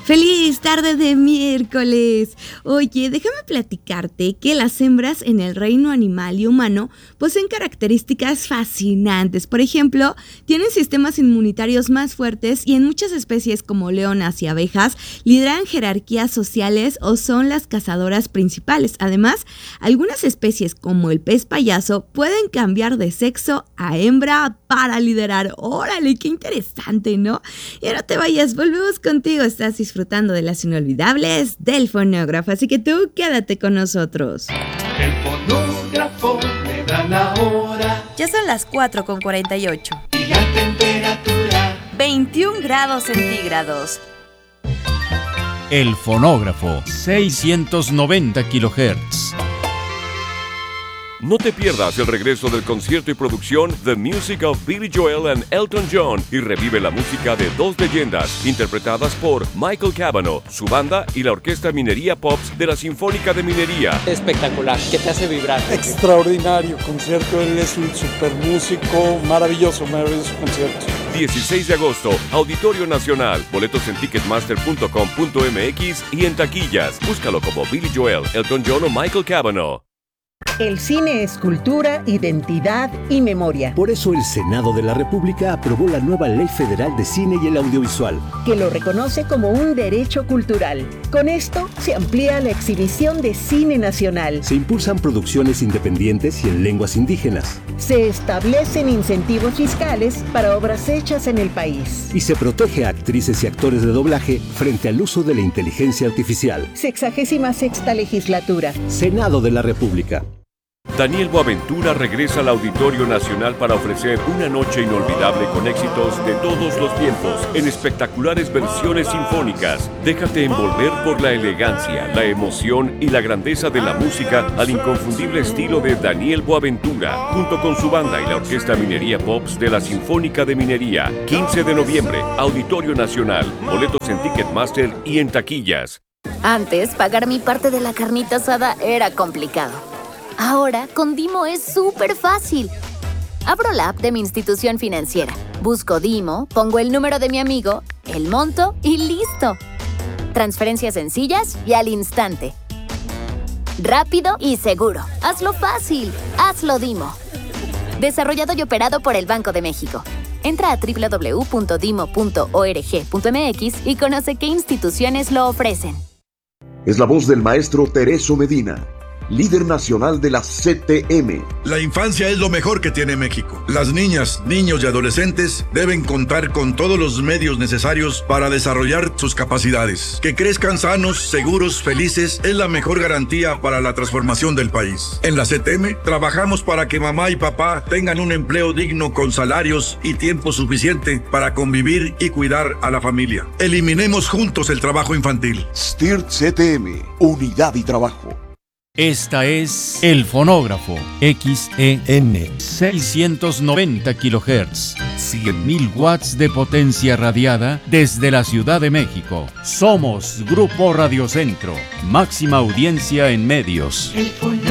¡Feliz tarde de miércoles! Oye, déjame platicarte que las hembras en el reino animal y humano poseen características fascinantes. Por ejemplo, tienen sistemas inmunitarios más fuertes y en muchas especies como leonas y abejas lideran jerarquías sociales o son las cazadoras principales. Además, algunas especies como el pez payaso pueden cambiar de sexo a hembra para liderar. ¡Órale, qué interesante!, ¿no? Y ahora te vayas, volvemos contigo. Estás disfrutando de las inolvidables del fonógrafo, así que tú quédate con nosotros. El fonógrafo me da la hora. Ya son las 4:48. Y la temperatura 21 grados centígrados. El fonógrafo, 690 kHz. No te pierdas el regreso del concierto y producción The Music of Billy Joel and Elton John y revive la música de dos leyendas interpretadas por Michael Cavanaugh, su banda y la Orquesta Minería Pops de la Sinfónica de Minería. Espectacular, que te hace vibrar. Extraordinario concierto, él es un super músico, maravilloso concierto. 16 de agosto, Auditorio Nacional. Boletos en ticketmaster.com.mx y en taquillas. Búscalo como Billy Joel, Elton John o Michael Cavanaugh. El cine es cultura, identidad y memoria. Por eso el Senado de la República aprobó la nueva Ley Federal de Cine y el Audiovisual, que lo reconoce como un derecho cultural. Con esto se amplía la exhibición de cine nacional. Se impulsan producciones independientes y en lenguas indígenas. Se establecen incentivos fiscales para obras hechas en el país. Y se protege a actrices y actores de doblaje frente al uso de la inteligencia artificial. 66ª legislatura. Senado de la República. Daniel Boaventura regresa al Auditorio Nacional para ofrecer una noche inolvidable con éxitos de todos los tiempos en espectaculares versiones sinfónicas. Déjate envolver por la elegancia, la emoción y la grandeza de la música al inconfundible estilo de Daniel Boaventura, junto con su banda y la Orquesta Minería Pops de la Sinfónica de Minería. 15 de noviembre, Auditorio Nacional. Boletos en Ticketmaster y en taquillas. Antes, pagar mi parte de la carnita asada era complicado. Ahora, con Dimo es súper fácil. Abro la app de mi institución financiera, busco Dimo, pongo el número de mi amigo, el monto y ¡listo! Transferencias sencillas y al instante. Rápido y seguro. Hazlo fácil. Hazlo Dimo. Desarrollado y operado por el Banco de México. Entra a www.dimo.org.mx y conoce qué instituciones lo ofrecen. Es la voz del maestro Tereso Medina, líder nacional de la CTM. La infancia es lo mejor que tiene México. Las niñas, niños y adolescentes deben contar con todos los medios necesarios para desarrollar sus capacidades. Que crezcan sanos, seguros, felices es la mejor garantía para la transformación del país. En la CTM trabajamos para que mamá y papá tengan un empleo digno con salarios y tiempo suficiente para convivir y cuidar a la familia. Eliminemos juntos el trabajo infantil. STIRT CTM, unidad y trabajo. Esta es El Fonógrafo, XEN, 690 kHz, 100.000 watts de potencia radiada desde la Ciudad de México. Somos Grupo Radio Centro, máxima audiencia en medios. El fonógrafo.